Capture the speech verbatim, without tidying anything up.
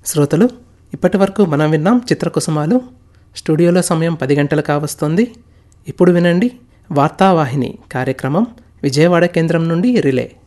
శ్రోతలు, ఇప్పటి వరకు మనం విన్నాం చిత్రకుసుమాలు. స్టూడియోలో సమయం పది గంటలు కావస్తుంది. ఇప్పుడు వినండి వార్తావాహిని కార్యక్రమం విజయవాడ కేంద్రం నుండి రిలే.